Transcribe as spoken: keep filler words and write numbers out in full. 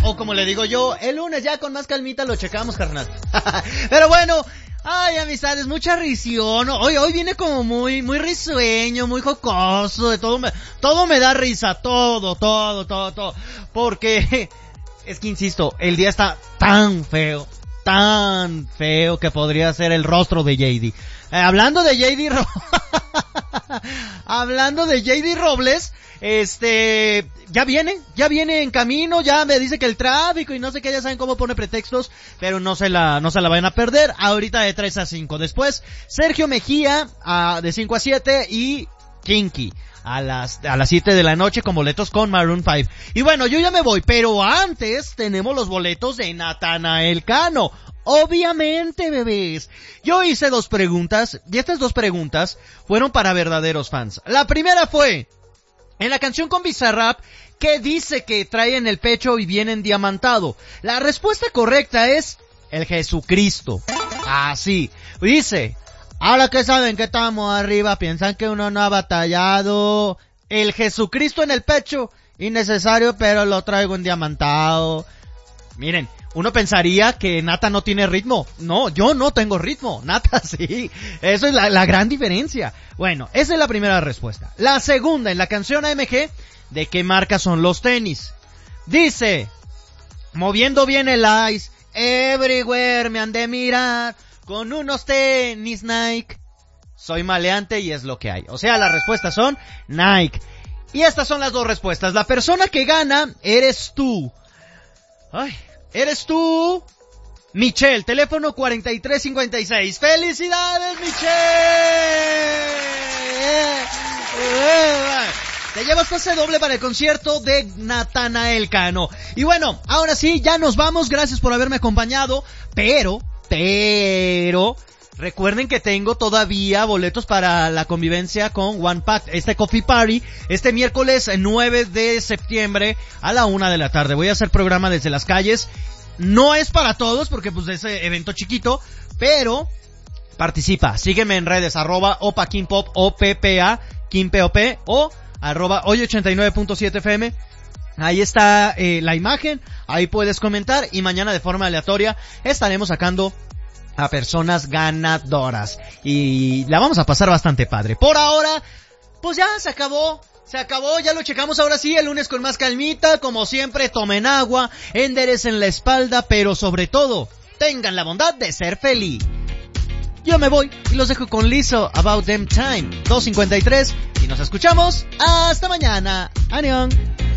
o como le digo yo, el lunes ya con más calmita lo checamos, carnal. Pero bueno, ay, amistades, mucha risión. Hoy, hoy viene como muy, muy risueño, muy jocoso, de todo me, todo me da risa, todo, todo, todo, todo. Porque, es que insisto, el día está tan feo, tan feo que podría ser el rostro de J D. Eh, hablando de J D Ro- hablando de J D Robles, este, ya viene, ya viene en camino, ya me dice que el tráfico y no sé qué, ya saben cómo pone pretextos, pero no se la, no se la vayan a perder, ahorita de tres a cinco. Después, Sergio Mejía, a, de cinco a siete, y Kinky, a las, a las siete de la noche con boletos con Maroon cinco. Y bueno, yo ya me voy, pero antes tenemos los boletos de Natanael Cano. Obviamente, bebés. Yo hice dos preguntas, y estas dos preguntas fueron para verdaderos fans. La primera fue, en la canción con Bizarrap, ¿qué dice que trae en el pecho y viene endiamantado? La respuesta correcta es el Jesucristo. Así. Dice, ahora que saben que estamos arriba, piensan que uno no ha batallado. El Jesucristo en el pecho, innecesario, pero lo traigo endiamantado. Miren, uno pensaría que Nata no tiene ritmo. No, yo no tengo ritmo. Nata sí. Eso es la, la gran diferencia. Bueno, esa es la primera respuesta. La segunda, en la canción A M G, ¿de qué marca son los tenis? Dice, moviendo bien el ice, everywhere me han de mirar, con unos tenis Nike. Soy maleante y es lo que hay. O sea, las respuestas son Nike. Y estas son las dos respuestas. La persona que gana eres tú. Ay... Eres tú, Michelle, teléfono cuarenta y tres cincuenta y seis. ¡Felicidades, Michelle! Te llevas pase doble para el concierto de Natanael Cano. Y bueno, ahora sí, ya nos vamos. Gracias por haberme acompañado. Pero, pero... recuerden que tengo todavía boletos para la convivencia con One Pack, este Coffee Party, este miércoles nueve de septiembre a la una de la tarde. Voy a hacer programa desde las calles. No es para todos porque pues es evento chiquito, pero participa. Sígueme en redes, arroba Opa Kim Pop, O P P A, Kim P O P, o arroba hoy ochenta y nueve punto siete F M. Ahí está eh, la imagen, ahí puedes comentar y mañana de forma aleatoria estaremos sacando a personas ganadoras y la vamos a pasar bastante padre. Por ahora, pues ya se acabó, se acabó, ya lo checamos. Ahora sí, el lunes con más calmita, como siempre, tomen agua, enderecen la espalda, pero sobre todo, tengan la bondad de ser feliz. Yo me voy y los dejo con Lizzo, About Them Time, dos cincuenta y tres, y nos escuchamos hasta mañana. ¡Anión!